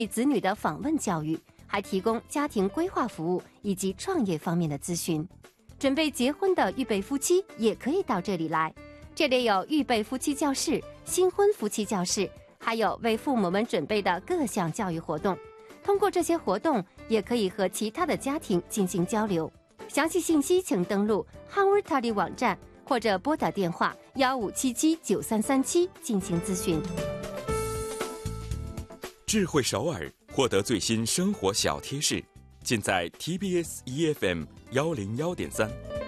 子女的访问教育，还提供家庭规划服务以及创业方面的咨询。准备结婚的预备夫妻也可以到这里来，这里有预备夫妻教室、新婚夫妻教室，还有为父母们准备的各项教育活动。通过这些活动，也可以和其他的家庭进行交流。详细信息请登录 Howard Tudy 网站，或者拨打电话15779337进行咨询。 智慧首尔，获得最新生活小贴士，尽在 TBS EFM 101.3。